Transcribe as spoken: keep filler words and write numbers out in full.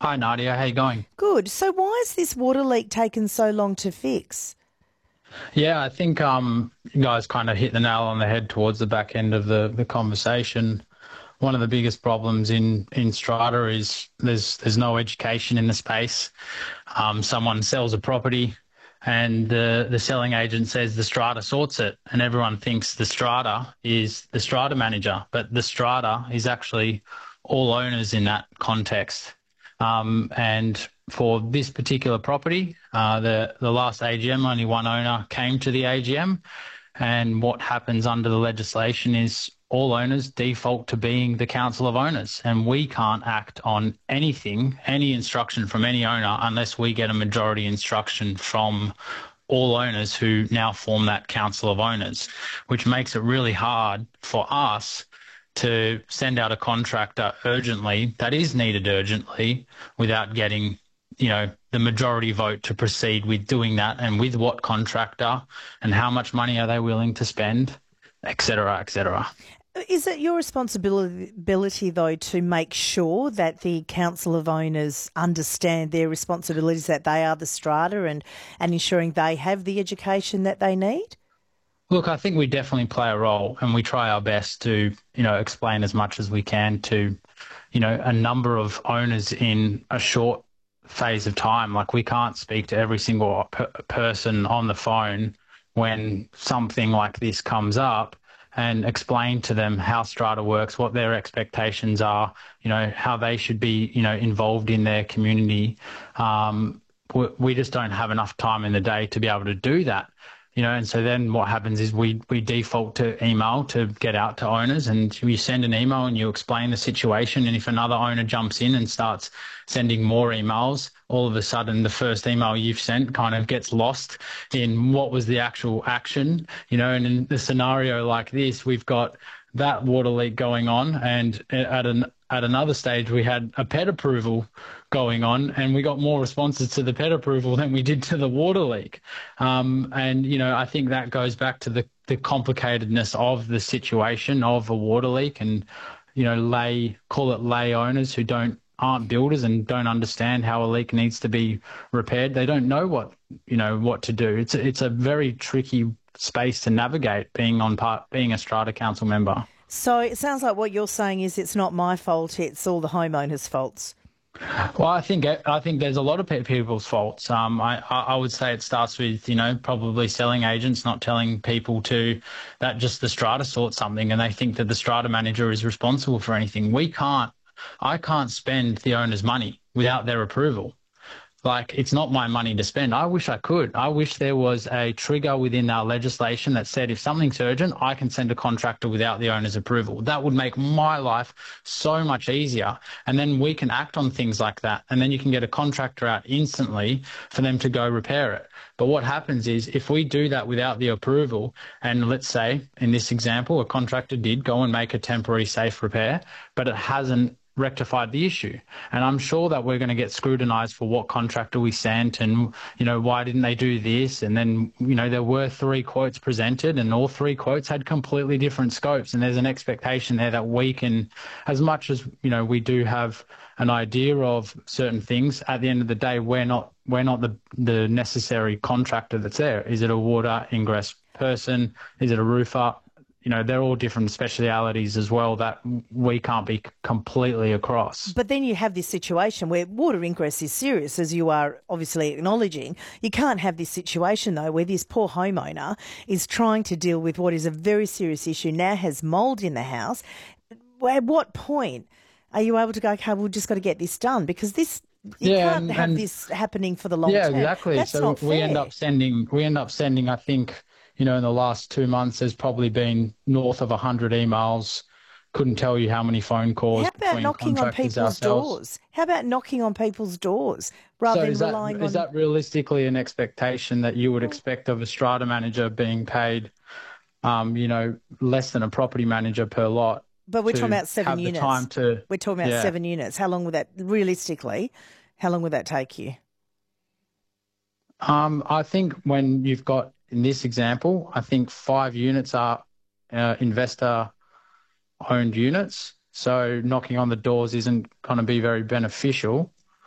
Hi Nadia, how you going? Good. So why has this water leak taken so long to fix? Yeah, I think um you guys kind of hit the nail on the head towards the back end of the the conversation. One of the biggest problems in in strata is there's there's no education in the space. Um, someone sells a property, and the the selling agent says the strata sorts it, and everyone thinks the strata is the strata manager, but the strata is actually all owners in that context. Um, and for this particular property, uh, the the last A G M, only one owner came to the A G M, and what happens under the legislation is all owners default to being the council of owners, and we can't act on anything, any instruction from any owner, unless we get a majority instruction from all owners who now form that council of owners, which makes it really hard for us to send out a contractor urgently that is needed urgently without getting, you know, the majority vote to proceed with doing that, and with what contractor and how much money are they willing to spend, et cetera, et cetera. Is it your responsibility, though, to make sure that the Council of Owners understand their responsibilities, that they are the strata and, and ensuring they have the education that they need? Look, I think we definitely play a role, and we try our best to, you know, explain as much as we can to, you know, a number of owners in a short phase of time. Like, we can't speak to every single per person on the phone when something like this comes up and explain to them how strata works, what their expectations are, you know, how they should be, you know, involved in their community. Um, we, we just don't have enough time in the day to be able to do that. You know, and so then what happens is we we default to email to get out to owners, and you send an email and you explain the situation. And if another owner jumps in and starts sending more emails, all of a sudden the first email you've sent kind of gets lost in what was the actual action. You know, and in the scenario like this, we've got that water leak going on, and at an at another stage we had a pet approval going on, and we got more responses to the pet approval than we did to the water leak. Um, and you know, I think that goes back to the the complicatedness of the situation of a water leak, and you know, lay call it lay owners who don't aren't builders and don't understand how a leak needs to be repaired. They don't know what you know what to do. It's a, it's a very tricky space to navigate being on part being a strata council member. So it sounds like what you're saying is it's not my fault, it's all the homeowners' faults. Well, I think I think there's a lot of pe- people's faults. Um, I I would say it starts with, you know, probably selling agents not telling people to that just the strata sort something, and they think that the strata manager is responsible for anything. We can't. I can't spend the owner's money without their approval. Like, it's not my money to spend. I wish I could. I wish there was a trigger within our legislation that said if something's urgent, I can send a contractor without the owner's approval. That would make my life so much easier. And then we can act on things like that. And then you can get a contractor out instantly for them to go repair it. But what happens is if we do that without the approval, and let's say in this example, a contractor did go and make a temporary safe repair, but it hasn't rectified the issue. And I'm sure that we're going to get scrutinized for what contractor we sent and, you know, why didn't they do this? And then, you know, there were three quotes presented and all three quotes had completely different scopes. And there's an expectation there that we can, as much as, you know, we do have an idea of certain things, at the end of the day, we're not, we're not the, the necessary contractor that's there. Is it a water ingress person? Is it a roofer? You know, they're all different specialities as well that we can't be completely across. But then you have this situation where water ingress is serious, as you are obviously acknowledging. You can't have this situation, though, where this poor homeowner is trying to deal with what is a very serious issue, now has mould in the house. At what point are you able to go, okay, we've just got to get this done? Because this, you Yeah, can't and, have and this happening for the long yeah, term. exactly. That's So not we end fair. up sending, we end up sending, I think, you know, in the last two months, there's probably been north of a hundred emails. Couldn't tell you how many phone How calls about between knocking on contractors people's ourselves. doors? How about knocking on people's doors rather So than is that relying is on... that realistically an expectation that you would Well, expect of a strata manager being paid, um, you know, less than a property manager per lot but we're talking to about seven have the time units. to, We're talking about yeah. seven units. How long would that, realistically, how long would that take you? Um, I think when you've got, in this example, I think five units are uh, investor-owned units. So knocking on the doors isn't going to be very beneficial.